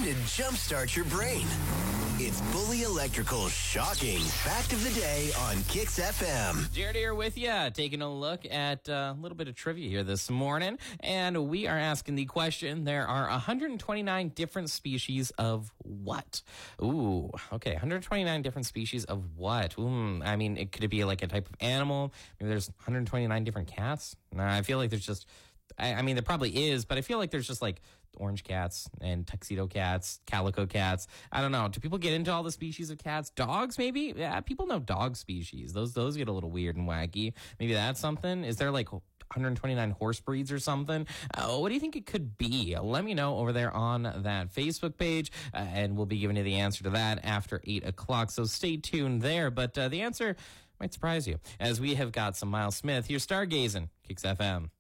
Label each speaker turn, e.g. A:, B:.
A: to jumpstart your brain. It's Bully Electrical's shocking fact of the day on Kicks FM.
B: Jared here with you, taking a look at a little bit of trivia here this morning. And we are asking the question, there are 129 different species of what? Ooh, okay, 129 different species of what? I mean, could it be like a type of animal? Maybe there's 129 different cats? Nah, I feel like there's just... I mean, there probably is, but I feel like there's just like orange cats and tuxedo cats, calico cats. I don't know. Do people get into all the species of cats? Dogs, maybe? Yeah, people know dog species. Those get a little weird and wacky. Maybe that's something. Is there like 129 horse breeds or something? What do you think it could be? Let me know over there on that Facebook page, and we'll be giving you the answer to that after 8 o'clock. So stay tuned there. But the answer might surprise you, as we have got some Miles Smith here stargazing. Kicks FM.